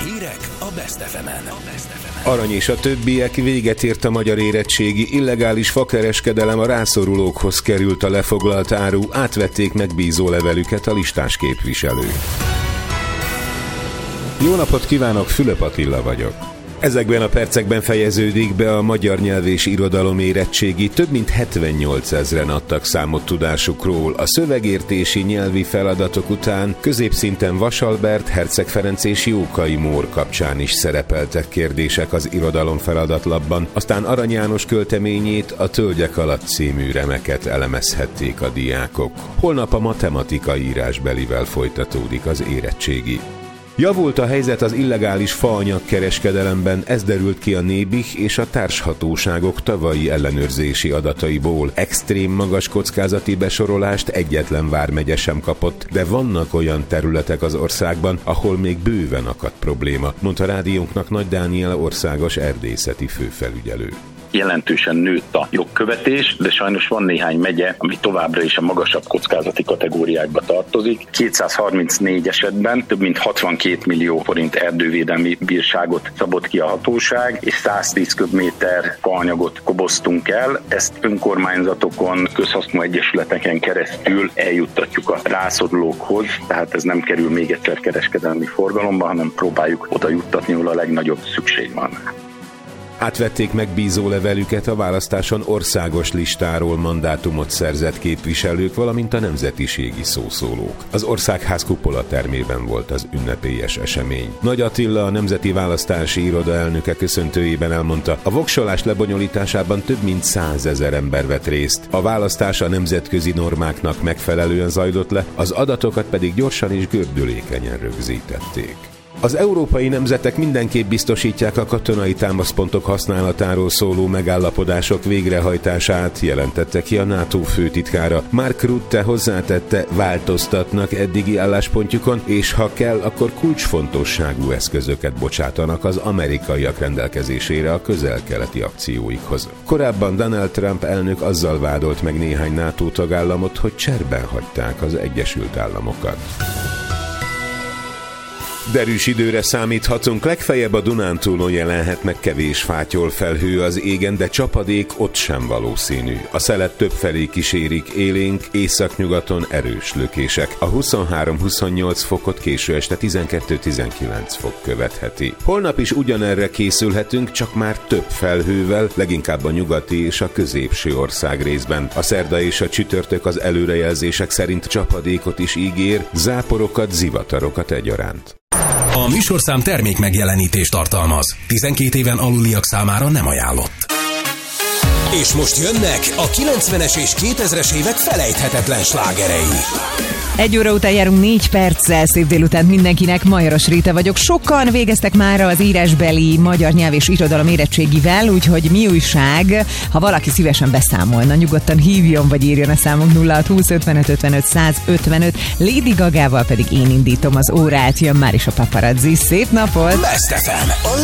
Hírek a Best FM-en. Arany és a többiek, véget ért a magyar érettségi, illegális fakereskedelem, a rászorulókhoz került a lefoglalt áru, átvették megbízó levelüket a listás képviselők. Jó napot kívánok, Fülöp Attila vagyok. Ezekben a percekben fejeződik be a magyar nyelv és irodalom érettségi, több mint 78 000-en adtak számot tudásukról. A szövegértési nyelvi feladatok után középszinten Vasalbert, Herceg Ferenc és Jókai Mór kapcsán is szerepeltek kérdések az irodalom feladatlapban, aztán Arany János költeményét, a Tölgyek alatt című remeket elemezhették a diákok. Holnap a matematika írásbelivel folytatódik az érettségi. Javult a helyzet az illegális faanyag kereskedelemben, ez derült ki a Nébih és a társhatóságok tavalyi ellenőrzési adataiból. Extrém magas kockázati besorolást egyetlen vármegye sem kapott, de vannak olyan területek az országban, ahol még bőven akadt probléma, mondta rádiónknak Nagy Dániel országos erdészeti főfelügyelő. Jelentősen nőtt a jogkövetés, de sajnos van néhány megye, ami továbbra is a magasabb kockázati kategóriákba tartozik. 234 esetben több mint 62 millió forint erdővédelmi bírságot szabott ki a hatóság, és 110 köbméter faanyagot koboztunk el. Ezt önkormányzatokon, közhasznú egyesületeken keresztül eljuttatjuk a rászorulókhoz, tehát ez nem kerül még egyszer kereskedelmi forgalomba, hanem próbáljuk oda juttatni, ahol a legnagyobb szükség van. Átvették megbízó levelüket a választáson országos listáról mandátumot szerzett képviselők, valamint a nemzetiségi szószólók. Az Országház kupola termében volt az ünnepélyes esemény. Nagy Attila, a Nemzeti Választási Iroda elnöke köszöntőjében elmondta, a voksolás lebonyolításában több mint 100 000 ember vett részt. A választás a nemzetközi normáknak megfelelően zajlott le, az adatokat pedig gyorsan és gördülékenyen rögzítették. Az európai nemzetek mindenképp biztosítják a katonai támaszpontok használatáról szóló megállapodások végrehajtását, jelentette ki a NATO főtitkára. Mark Rutte hozzátette, változtatnak eddigi álláspontjukon, és ha kell, akkor kulcsfontosságú eszközöket bocsátanak az amerikaiak rendelkezésére a közel-keleti akcióikhoz. Korábban Donald Trump elnök azzal vádolt meg néhány NATO tagállamot, hogy cserben hagyták az Egyesült Államokat. Derűs időre számíthatunk, legfeljebb a Dunántúlon jelenhet meg kevés fátyol felhő az égen, de csapadék ott sem valószínű. A szelet többfelé kísérik élénk, északnyugaton erős lökések. A 23-28 fokot késő este 12-19 fok követheti. Holnap is ugyanerre készülhetünk, csak már több felhővel, leginkább a nyugati és a középső ország részben. A szerda és a csütörtök az előrejelzések szerint csapadékot is ígér, záporokat, zivatarokat egyaránt. A műsorszám termék megjelenítést tartalmaz. 12 éven aluliak számára nem ajánlott. És most jönnek a 90-es és 2000-es évek felejthetetlen slágerei. 1 óra után járunk 4 perccel, szép délután mindenkinek, Majaros Réta vagyok. Sokan végeztek már az írásbeli magyar nyelv és irodalom érettségivel, úgyhogy mi újság? Ha valaki szívesen beszámolna, nyugodtan hívjon vagy írjon a számunk 0620 55 55 155. Lady Gagával pedig én indítom az órát, jön már is a Paparazzi. Szép napot! Best FM, a